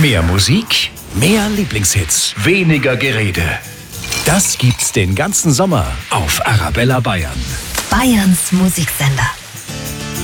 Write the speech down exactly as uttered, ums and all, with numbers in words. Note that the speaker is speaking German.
Mehr Musik, mehr Lieblingshits, weniger Gerede. Das gibt's den ganzen Sommer auf Arabella Bayern. Bayerns Musiksender.